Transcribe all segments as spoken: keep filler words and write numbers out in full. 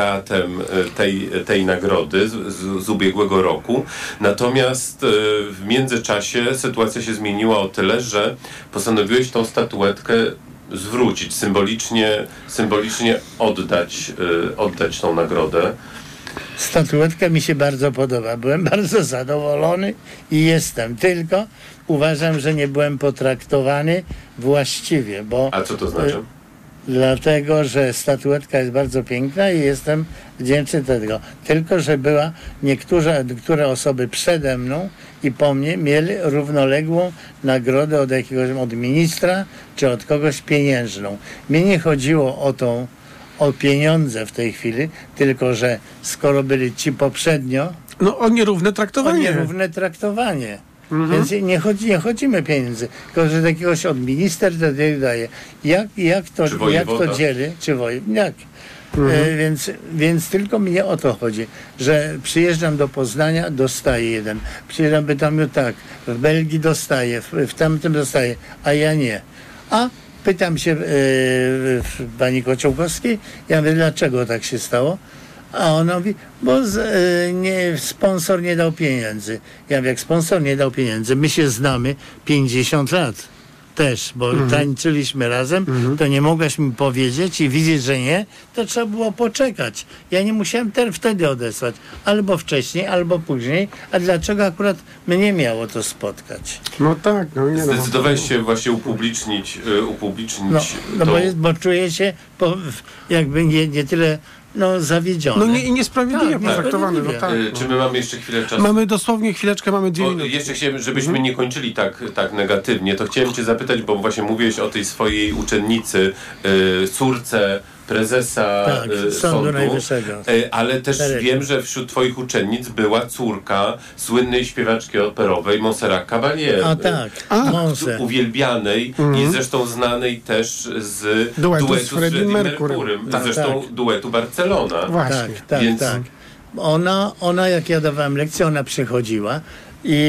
laureatem tej, tej nagrody z, z, z ubiegłego roku. Natomiast w międzyczasie sytuacja się zmieniła o tyle, że postanowiłeś tą statuetkę zwrócić, symbolicznie, symbolicznie oddać, oddać tą nagrodę. Statuetka mi się bardzo podoba. Byłem bardzo zadowolony i jestem. Tylko uważam, że nie byłem potraktowany właściwie, bo... A co to znaczy? Dlatego, że statuetka jest bardzo piękna i jestem wdzięczny tego. Tylko, że była niektóre, niektóre osoby przede mną i po mnie mieli równoległą nagrodę od jakiegoś, od ministra czy od kogoś pieniężną. Mnie nie chodziło o tą, o pieniądze w tej chwili, tylko, że skoro byli ci poprzednio... No o nierówne traktowanie. O nierówne traktowanie. Mhm. Więc nie, chodzi, nie chodzimy pieniędzy, tylko że jakiegoś od minister to daje. Jak, jak, to, jak to dzieli, czy wojewód, mhm. e, więc, więc tylko mnie o to chodzi, że przyjeżdżam do Poznania, dostaję jeden. Przyjeżdżam do Bytomiu, tak, w Belgii dostaję, w, w tamtym dostaję, a ja nie. A pytam się e, pani Kociołkowskiej, ja mówię, dlaczego tak się stało? A ona mówi, bo z, y, nie, sponsor nie dał pieniędzy. Ja mówię, jak sponsor nie dał pieniędzy, my się znamy pięćdziesiąt lat też, bo mhm. tańczyliśmy razem, mhm. to nie mogłaś mi powiedzieć i widzieć, że nie, to trzeba było poczekać. Ja nie musiałem ter- wtedy odesłać, albo wcześniej, albo później, a dlaczego akurat mnie miało to spotkać? No tak, no nie. Zdecydowałeś się właśnie upublicznić, y, upublicznić no, no to... bo, jest, bo czuję się po, jakby nie, nie tyle no zawiedziony. No nie, i niesprawiedliwie tak, potraktowany. No, tak, y, no. Czy my mamy jeszcze chwilę czasu? Mamy dosłownie chwileczkę, mamy dwie bo minuty. jeszcze chciałem, żebyśmy mhm. nie kończyli tak, tak negatywnie, to chciałem cię zapytać, bo właśnie mówiłeś o tej swojej uczennicy, y, córce prezesa tak, y, Sądu sądu, Najwyższego. y, ale też Terezy. wiem, że wśród twoich uczennic była córka słynnej śpiewaczki operowej Montserrat Caballé. A tak, y, uwielbianej mhm. i zresztą znanej też z duetu, duetu z Freddie Mercurym. Tak, zresztą tak. duetu Barcelona. Właśnie. Tak, tak, Więc... tak. Ona, ona, jak ja dawałem lekcję, ona przychodziła i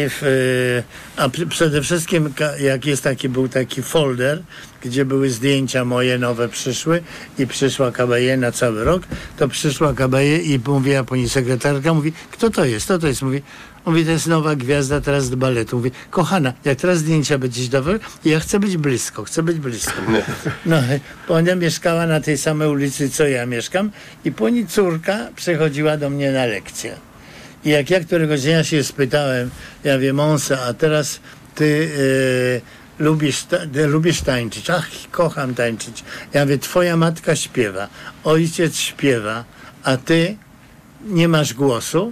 w, a przede wszystkim jak jest taki, był taki folder, gdzie były zdjęcia moje nowe przyszły i przyszła Caballé na cały rok, to przyszła Caballé i mówiła pani sekretarka, mówi, kto to jest, kto to jest, mówi, mówi, to jest nowa gwiazda teraz z baletu. Mówi, kochana, jak teraz zdjęcia będziesz dawał, ja chcę być blisko, chcę być blisko. No, ona mieszkała na tej samej ulicy, co ja mieszkam i pani córka przychodziła do mnie na lekcję. I jak ja któregoś dnia się spytałem, ja wiem, Monse, a teraz ty e, lubisz, ta, ty lubisz tańczyć? Ach, kocham tańczyć. Ja mówię, twoja matka śpiewa, ojciec śpiewa, a ty nie masz głosu?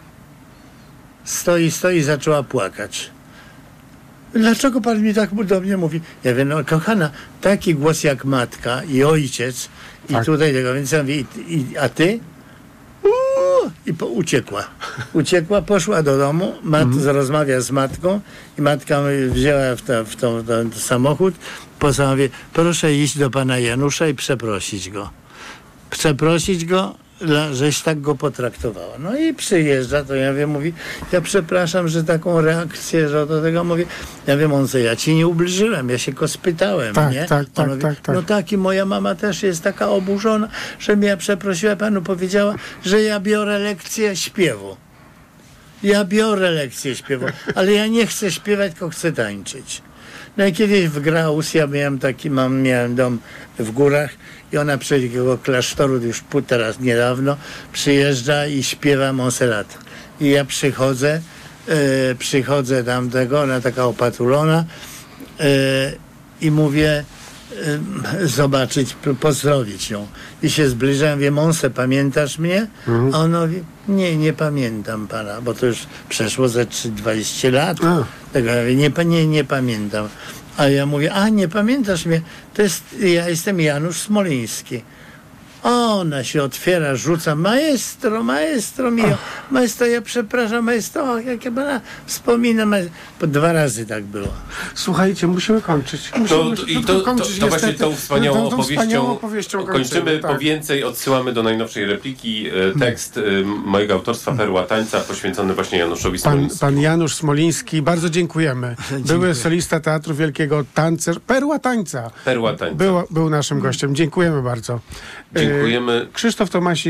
Stoi, stoi i zaczęła płakać. Dlaczego pan mi tak do mnie mówi? Ja wiem, no kochana, taki głos jak matka i ojciec tak. I tutaj tego, więc ja mówię, i, i, a ty? I po, uciekła. Uciekła, poszła do domu, mat, mm. rozmawia z matką i matka wzięła w, ta, w, tą, w ten samochód, postanowiła, proszę iść do pana Janusza i przeprosić go. Przeprosić go, żeś tak go potraktowała. No i przyjeżdża, to ja wiem, mówi, ja przepraszam, że taką reakcję, że do tego mówi, ja wiem, on co, ja ci nie ubliżyłem, ja się go spytałem, tak, nie? Tak, tak, mówi, tak, tak. No tak, i moja mama też jest taka oburzona, że mnie przeprosiła, panu powiedziała, że ja biorę lekcję śpiewu. Ja biorę lekcję śpiewu, ale ja nie chcę śpiewać, tylko chcę tańczyć. No i kiedyś w Graus, ja miałem taki, mam, miałem dom w górach i ona przy takiego klasztoru już teraz niedawno przyjeżdża i śpiewa Montserrat. I ja przychodzę, e, przychodzę tam tego, ona taka opatulona e, i mówię e, zobaczyć, pozdrowić ją. I się zbliżam, wie, Monse, pamiętasz mnie? Mhm. A ona mówi, nie, nie pamiętam pana, bo to już przeszło ze dwadzieścia lat. A. Tego ja mówię, nie, nie, nie pamiętam. A ja mówię, a nie pamiętasz mnie? To jest, ja jestem Janusz Smoliński. Ona się otwiera, rzuca, maestro, maestro mio, maestro, ja przepraszam, maestro, och, jak ja pana wspominam, po dwa razy tak było. Słuchajcie, musimy kończyć. Musimy to, I to, kończyć, to, to właśnie tą wspaniałą, tą, tą opowieścią, wspaniałą opowieścią kończymy. kończymy tak. Po więcej odsyłamy do najnowszej repliki. Tekst hmm. mojego autorstwa Perła Tańca poświęcony właśnie Januszowi Smolińskiemu. Pan, pan Janusz Smoliński, bardzo dziękujemy. Były solista Teatru Wielkiego, tancerz, Perła Tańca. Perła Tańca. Był, był naszym gościem. Dziękujemy bardzo. Dziękujemy. Krzysztof Tomasik.